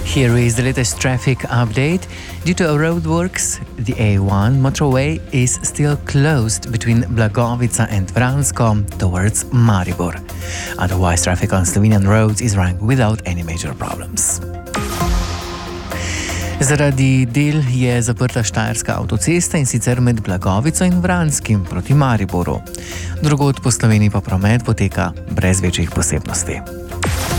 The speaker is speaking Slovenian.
Here is the latest traffic update. Due to roadworks, the A1 motorway is still closed between Blagovica and Vransko towards Maribor. Otherwise, traffic on Slovenian roads is running without any major problems. Zaradi del je zaprta Štajerska avtocesta in sicer med Blagovico in Vranskim proti Mariboru. Drugod po Sloveniji pa promet poteka brez večjih posebnosti.